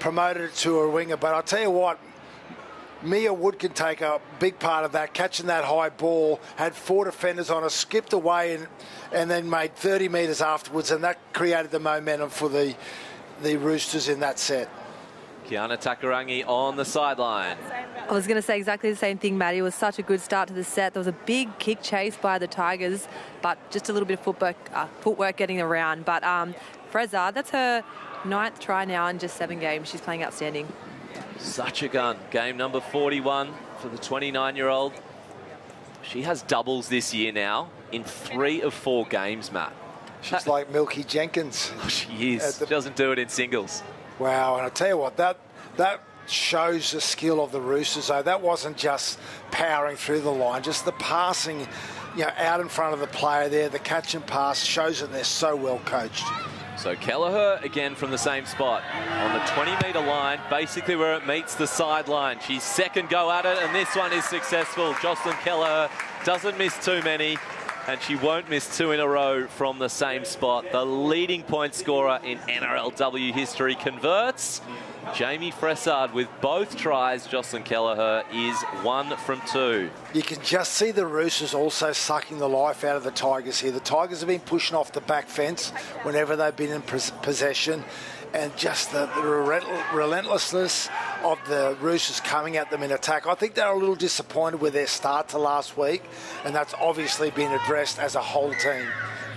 promoted it to a winger. But I'll tell you what, Mia Wood can take a big part of that, catching that high ball, had 4 defenders on her, skipped away and then made 30 metres afterwards, and that created the momentum for the Roosters in that set. Kiana Takarangi on the sideline. I was going to say exactly the same thing, Maddie. It was such a good start to the set. There was a big kick chase by the Tigers, but just a little bit of footwork getting around. But Frezza, that's her 9th try now in just 7 games. She's playing outstanding. Such a gun. Game number 41 for the 29-year-old. She has doubles this year now in 3 of 4 games, Matt. She's like Milky Jenkins. She is. She doesn't do it in singles. Wow, and I tell you what, that shows the skill of the Roosters, though. That wasn't just powering through the line, just the passing, out in front of the player there, the catch and pass shows that they're so well coached. So Kelleher again from the same spot on the 20-metre line, basically where it meets the sideline. She's second go at it, and this one is successful. Jocelyn Kelleher doesn't miss too many, and she won't miss 2 in a row from the same spot. The leading point scorer in NRLW history converts. Jamie Fressard with both tries. Jocelyn Kelleher is 1 from 2. You can just see the Roosters also sucking the life out of the Tigers here. The Tigers have been pushing off the back fence whenever they've been in possession, and just the relentlessness of the Roosters coming at them in attack. I think they're a little disappointed with their start to last week, and that's obviously been addressed as a whole team.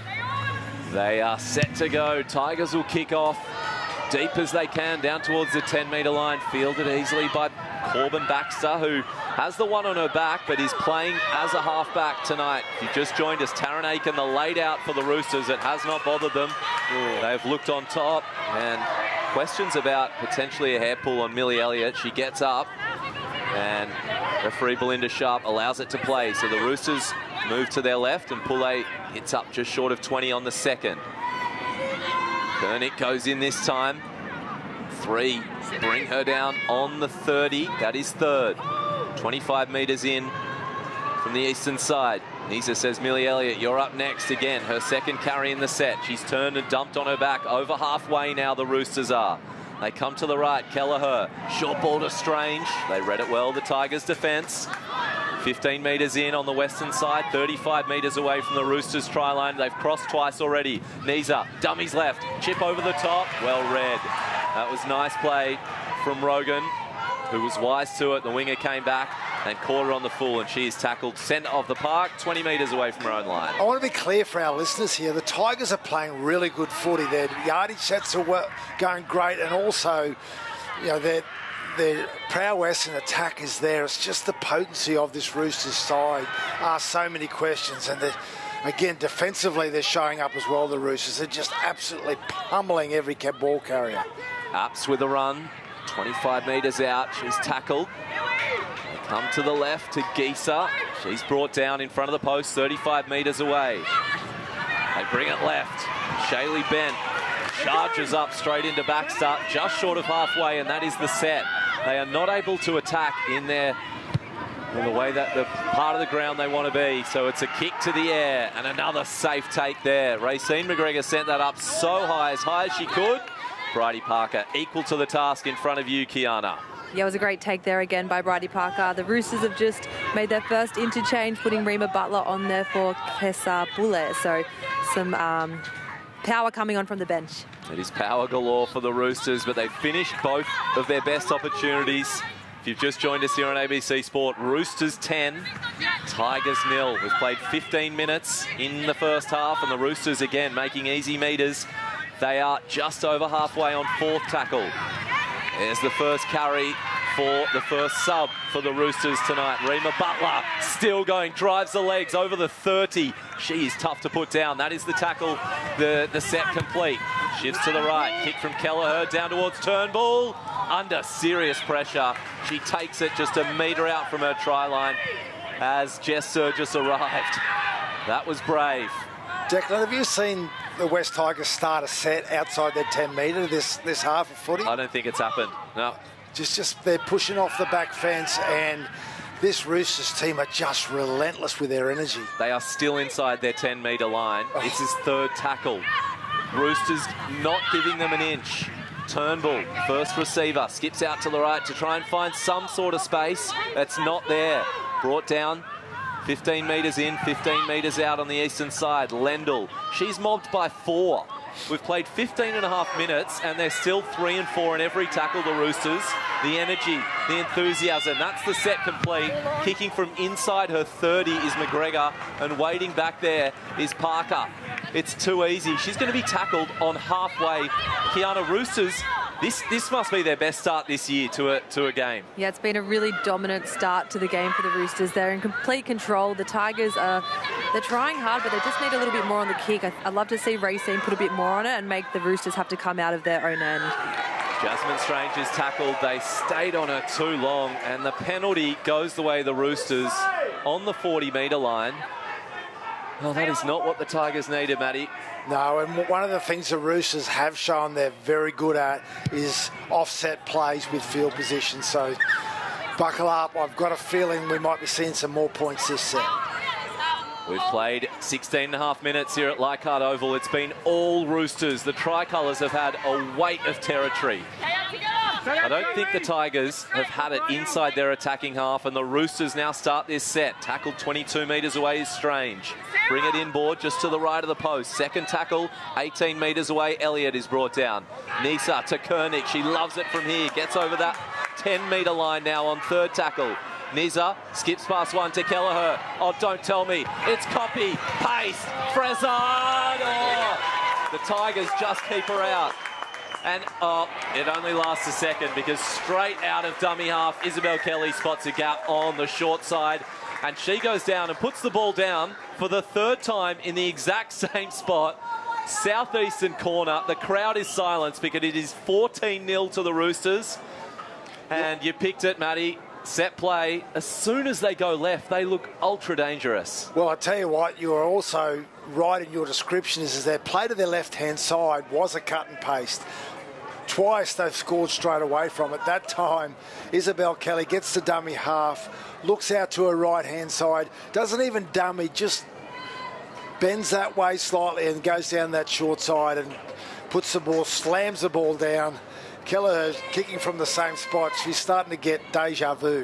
They are set to go. Tigers will kick off deep as they can down towards the 10-metre line, fielded easily by Corbin Baxter, who has the one on her back but is playing as a halfback tonight. If you just joined us, Taryn Aiken, the laid out for the Roosters. It has not bothered them. They've looked on top, and questions about potentially a hair pull on Millie Elliott. She gets up, and referee Belinda Sharp allows it to play. So the Roosters move to their left, and Poulet hits up just short of 20 on the second. Kernick goes in this time. 3, bring her down on the 30. That is third. 25 metres in from the eastern side. Nisa says, Millie Elliott, you're up next again. Her second carry in the set. She's turned and dumped on her back. Over halfway now, the Roosters are. They come to the right. Kelleher, short ball to Strange. They read it well, the Tigers' defence. 15 metres in on the western side, 35 metres away from the Roosters' try line. They've crossed twice already. Nisa, dummies left, chip over the top, well read. That was nice play from Rogan, who was wise to it. The winger came back and caught her on the full, and she is tackled centre of the park, 20 metres away from her own line. I want to be clear for our listeners here. The Tigers are playing really good footy. Their yardage sets are going great, and also, their prowess in attack is there. It's just the potency of this Roosters side. So many questions, and again, defensively, they're showing up as well, the Roosters. They're just absolutely pummeling every ball carrier. Apps with a run, 25 metres out. She's tackled. They come to the left to Gieser. She's brought down in front of the post, 35 metres away. They bring it left. Shaylee Bent charges up straight into Baxter, just short of halfway, and that is the set. They are not able to attack in the way that the part of the ground they want to be. So it's a kick to the air and another safe take there. Racine McGregor sent that up so high as she could. Bridie Parker equal to the task in front of you, Kiana. Yeah, it was a great take there again by Bridie Parker. The Roosters have just made their first interchange, putting Rima Butler on there for Kesa Bule. So some power coming on from the bench. It is power galore for the Roosters, but they've finished both of their best opportunities. If you've just joined us here on ABC Sport, Roosters 10, Tigers 0. We've played 15 minutes in the first half, and the Roosters again making easy meters. They are just over halfway on 4th tackle. There's the first carry for the first sub for the Roosters tonight. Rima Butler still going, drives the legs over the 30. She is tough to put down. That is the tackle, the set complete. Shifts to the right, kick from Kelleher down towards Turnbull. Under serious pressure. She takes it just a metre out from her try line as Jess Surgis arrived. That was brave. Declan, have you seen the West Tigers start a set outside their 10 metre this half of footy? I don't think it's happened, no. Just they're pushing off the back fence, and this Roosters team are just relentless with their energy. They are still inside their 10-metre line. This is 3rd tackle. Roosters not giving them an inch. Turnbull, first receiver, skips out to the right to try and find some sort of space. That's not there. Brought down 15 metres in, 15 metres out on the eastern side. Lendl, she's mobbed by 4. We've played 15 and a half minutes and they're still 3 and 4 in every tackle, the Roosters. The energy, the enthusiasm, that's the set complete. Kicking from inside her 30 is McGregor, and waiting back there is Parker. It's too easy. She's going to be tackled on halfway. Kiana, Roosters, this must be their best start this year to a game. Yeah, it's been a really dominant start to the game for the Roosters. They're in complete control. The Tigers they're trying hard, but they just need a little bit more on the kick. I'd love to see Racine put a bit more on it and make the Roosters have to come out of their own end. Jasmine Strange is tackled. They stayed on her too long, and the penalty goes the way of the Roosters on the 40-metre line. Well, that is not what the Tigers needed, Matty. No, and one of the things the Roosters have shown they're very good at is offset plays with field position. So buckle up. I've got a feeling we might be seeing some more points this set. We've played 16 and a half minutes here at Leichhardt Oval. It's been all Roosters. The Tricolours have had a weight of territory. I don't think the Tigers have had it inside their attacking half, and the Roosters now start this set. Tackled 22 metres away is Strange. Bring it inboard just to the right of the post. Second tackle, 18 metres away. Elliott is brought down. Nisa to Koenig. She loves it from here. Gets over that 10-metre line now on third tackle. Niza skips past one to Kelleher. Oh, don't tell me. It's copy, paste, Frezard. Oh, the Tigers just keep her out. And, it only lasts a second because straight out of dummy half, Isabel Kelly spots a gap on the short side. And she goes down and puts the ball down for the third time in the exact same spot. Southeastern corner. The crowd is silenced because it is 14-0 to the Roosters. And you picked it, Matty. Set play, as soon as they go left, they look ultra dangerous. Well, I tell you what, you are also right in your description is their play to their left-hand side was a cut and paste. Twice they've scored straight away from it. That time, Isabel Kelly gets the dummy half, looks out to her right-hand side, doesn't even dummy, just bends that way slightly and goes down that short side and puts the ball, slams the ball down. Kelleher kicking from the same spot. She's starting to get deja vu.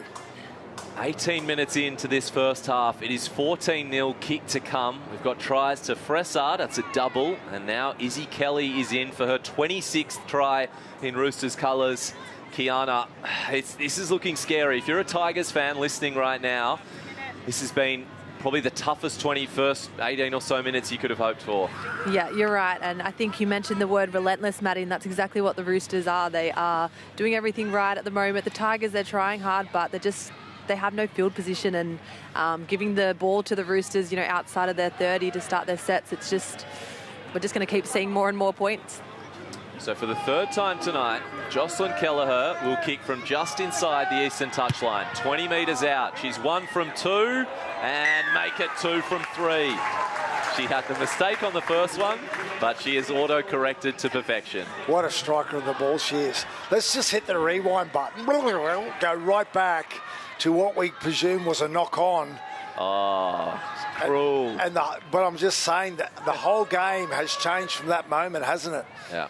18 minutes into this first half. It is 14-0, kick to come. We've got tries to Fressard. That's a double. And now Izzy Kelly is in for her 26th try in Roosters colours. Kiana, this is looking scary. If you're a Tigers fan listening right now, this has been probably the toughest 21st 18 or so minutes you could have hoped for. Yeah, you're right. And I think you mentioned the word relentless, Maddie, and that's exactly what the Roosters are. They are doing everything right at the moment. The Tigers, they're trying hard, but they have no field position, and giving the ball to the Roosters, outside of their 30 to start their sets, we're just going to keep seeing more and more points. So for the third time tonight, Jocelyn Kelleher will kick from just inside the eastern touchline, 20 metres out. She's 1 from 2 and make it 2 from 3. She had the mistake on the first one, but she is auto-corrected to perfection. What a striker of the ball she is. Let's just hit the rewind button. Go right back to what we presume was a knock-on. Oh, cruel. But I'm just saying that the whole game has changed from that moment, hasn't it? Yeah.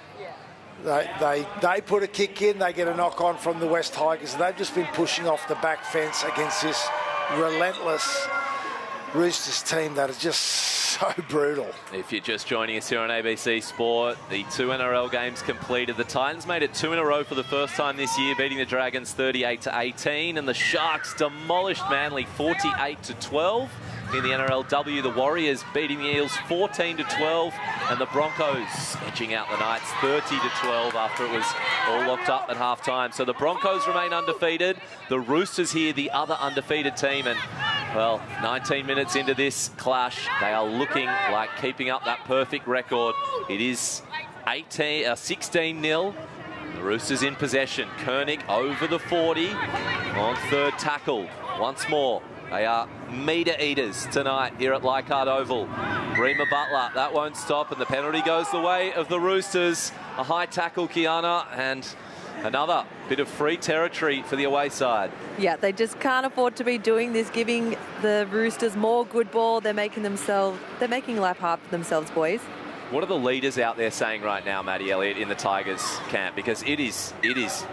They put a kick in, they get a knock-on from the West Tigers. They've just been pushing off the back fence against this relentless Roosters team that is just so brutal. If you're just joining us here on ABC Sport, the 2 NRL games completed. The Titans made it 2 in a row for the first time this year, beating the Dragons 38-18, and the Sharks demolished Manly 48-12. In the NRLW, the Warriors beating the Eels 14-12, and the Broncos edging out the Knights 30-12 after it was all locked up at half-time. So the Broncos remain undefeated. The Roosters here, the other undefeated team, and, well, 19 minutes into this clash, they are looking like keeping up that perfect record. It is 16-0. The Roosters in possession. Koenig over the 40 on third tackle. Once more. They are metre eaters tonight here at Leichhardt Oval. Rima Butler, that won't stop, and the penalty goes the way of the Roosters. A high tackle, Kiana, and another bit of free territory for the away side. Yeah, they just can't afford to be doing this, giving the Roosters more good ball. They're making life hard for themselves, boys. What are the leaders out there saying right now, Matty Elliott, in the Tigers camp? Because it is